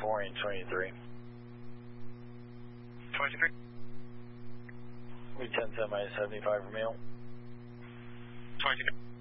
4 and 23. 23. We 10 minus 75 from Mail. 22.